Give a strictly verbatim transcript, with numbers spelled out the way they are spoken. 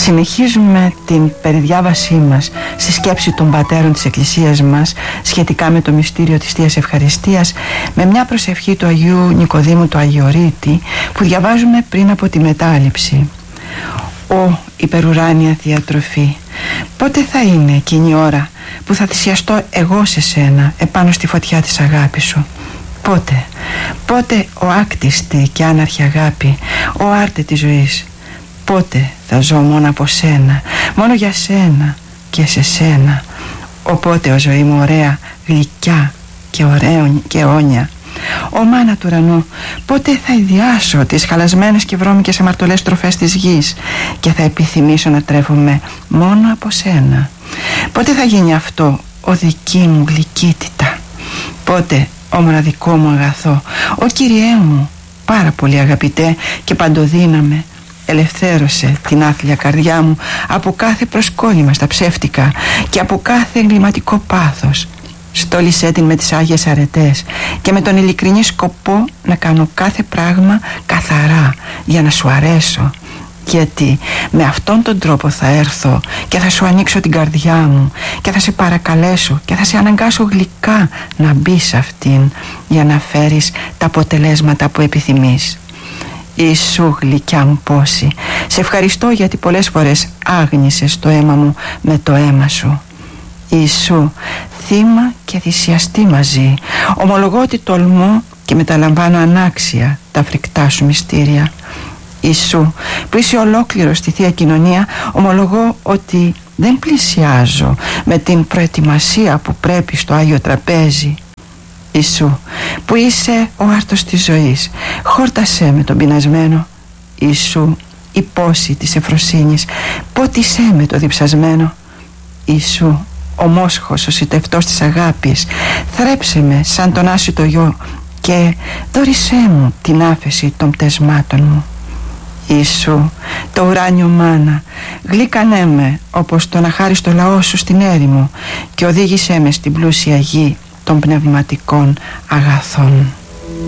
Συνεχίζουμε την περιδιάβασή μας στη σκέψη των πατέρων της Εκκλησίας μας σχετικά με το μυστήριο της Θείας Ευχαριστίας με μια προσευχή του Αγίου Νικοδήμου του Αγιορείτη που διαβάζουμε πριν από τη μετάληψη. «Ω υπερουράνια Θεατροφή, πότε θα είναι εκείνη η ώρα που θα θυσιαστώ εγώ σε σένα επάνω στη φωτιά της αγάπης σου? Πότε, πότε ο άκτιστη και άναρχη αγάπη, ο άρτε της ζωής? Πότε θα ζω μόνο από σένα, μόνο για σένα και σε σένα? Οπότε ο ζωή μου ωραία, γλυκιά και ωραίο και αιώνια. Ω μάνα του ουρανού, πότε θα ιδιάσω τις χαλασμένες και βρώμικες αμαρτωλές τροφές της γης και θα επιθυμήσω να τρέφομαι μόνο από σένα? Πότε θα γίνει αυτό, ο δική μου γλυκύτητα? Πότε, ο μοναδικό μου αγαθό, ο Κυριέ μου, πάρα πολύ αγαπητέ και παντοδύναμε, ελευθέρωσε την άθλια καρδιά μου από κάθε προσκόλλημα στα ψεύτικα και από κάθε εγκληματικό πάθος. Στόλισέ την με τις Άγιες Αρετές και με τον ειλικρινή σκοπό να κάνω κάθε πράγμα καθαρά για να σου αρέσω, γιατί με αυτόν τον τρόπο θα έρθω και θα σου ανοίξω την καρδιά μου και θα σε παρακαλέσω και θα σε αναγκάσω γλυκά να μπεις σε αυτήν για να φέρεις τα αποτελέσματα που επιθυμείς. Ιησού γλυκιά μου πόση, σε ευχαριστώ γιατί πολλές φορές άγνησες το αίμα μου με το αίμα σου. Ιησού, θύμα και θυσιαστή μαζί, ομολογώ ότι τολμώ και μεταλαμβάνω ανάξια τα φρικτά σου μυστήρια. Ιησού, που είσαι ολόκληρο στη Θεία Κοινωνία, ομολογώ ότι δεν πλησιάζω με την προετοιμασία που πρέπει στο Άγιο Τραπέζι. Ιησού, που είσαι ο άρτος της ζωής, χόρτασέ με τον πεινασμένο. Ιησού, η πόση της ευφροσύνης, πότισέ με το διψασμένο. Ιησού, ο μόσχος, ο σιτευτός της αγάπης, θρέψε με σαν τον άσιτο γιο και δώρησέ μου την άφεση των πτεσμάτων μου. Ιησού, το ουράνιο μάνα, γλύκανέ με όπως τον αχάριστο λαό σου στην έρημο και οδήγησέ με στην πλούσια γη των πνευματικών αγαθών.